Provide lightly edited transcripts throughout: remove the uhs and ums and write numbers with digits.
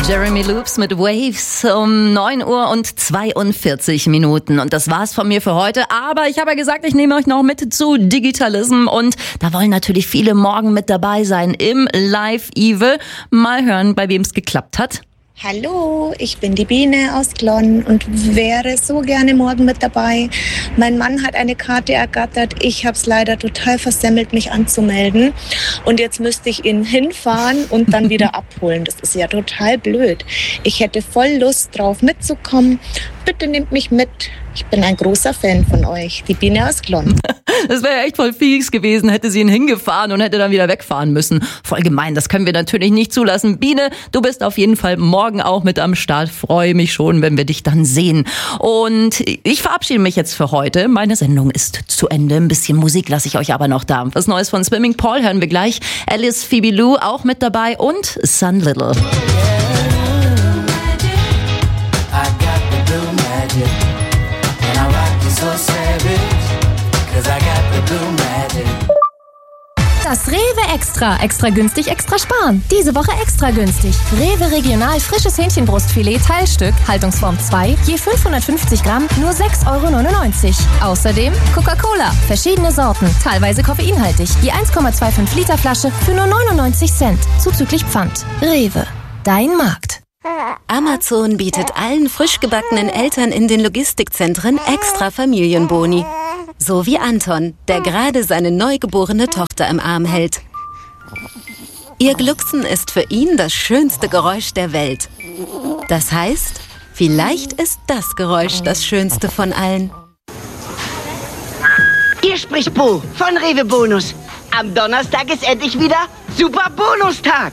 Jeremy Loops mit Waves um 9:42 Minuten. Und das war's von mir für heute. Aber ich habe ja gesagt, ich nehme euch noch mit zu Digitalism. Und da wollen natürlich viele morgen mit dabei sein im Live-Evil. Mal hören, bei wem es geklappt hat. Hallo, ich bin die Biene aus Glonn und wäre so gerne morgen mit dabei. Mein Mann hat eine Karte ergattert. Ich habe es leider total versemmelt, mich anzumelden. Und jetzt müsste ich ihn hinfahren und dann wieder abholen. Das ist ja total blöd. Ich hätte voll Lust drauf mitzukommen. Bitte nehmt mich mit. Ich bin ein großer Fan von euch. Die Biene aus Glonn. Das wäre ja echt voll fies gewesen, hätte sie ihn hingefahren und hätte dann wieder wegfahren müssen. Voll gemein, das können wir natürlich nicht zulassen. Biene, du bist auf jeden Fall morgen auch mit am Start. Freue mich schon, wenn wir dich dann sehen. Und ich verabschiede mich jetzt für heute. Meine Sendung ist zu Ende. Ein bisschen Musik lasse ich euch aber noch da. Was Neues von Swimming Paul hören wir gleich. Alice Phoebe Lou auch mit dabei und Sun Little. Das Rewe Extra. Extra günstig, extra sparen. Diese Woche extra günstig. Rewe Regional frisches Hähnchenbrustfilet Teilstück, Haltungsform 2, je 550 Gramm, nur 6,99 €. Außerdem Coca-Cola, verschiedene Sorten, teilweise koffeinhaltig, je 1,25 Liter Flasche für nur 99 Cent, zuzüglich Pfand. Rewe, dein Markt. Amazon bietet allen frisch gebackenen Eltern in den Logistikzentren extra Familienboni. So wie Anton, der gerade seine neugeborene Tochter im Arm hält. Ihr Glucksen ist für ihn das schönste Geräusch der Welt. Das heißt, vielleicht ist das Geräusch das schönste von allen. Hier spricht Bo von Rewe Bonus. Am Donnerstag ist endlich wieder Super Bonustag.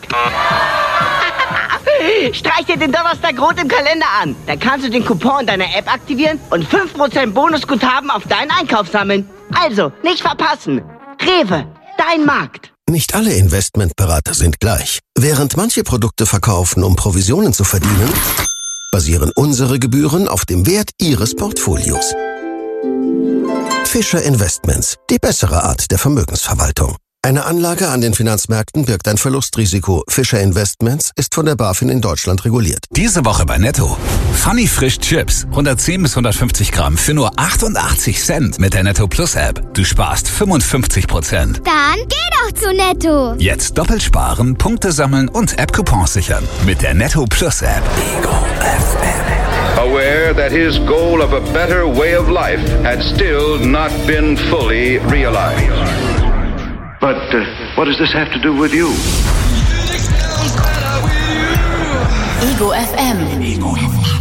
Streich dir den Donnerstag rot im Kalender an. Dann kannst du den Coupon in deiner App aktivieren und 5% Bonusguthaben auf deinen Einkauf sammeln. Also, nicht verpassen. Rewe, dein Markt. Nicht alle Investmentberater sind gleich. Während manche Produkte verkaufen, um Provisionen zu verdienen, basieren unsere Gebühren auf dem Wert Ihres Portfolios. Fischer Investments, die bessere Art der Vermögensverwaltung. Eine Anlage an den Finanzmärkten birgt ein Verlustrisiko. Fischer Investments ist von der BaFin in Deutschland reguliert. Diese Woche bei Netto. Funny Frisch Chips. 110 bis 150 Gramm für nur 88 Cent mit der Netto Plus App. Du sparst 55%. Dann geh doch zu Netto. Jetzt doppelt sparen, Punkte sammeln und App-Coupons sichern. Mit der Netto Plus App. Ego FM. Aware that his goal of a better way of life had still not been fully realized. But what does this have to do with you? Ego FM.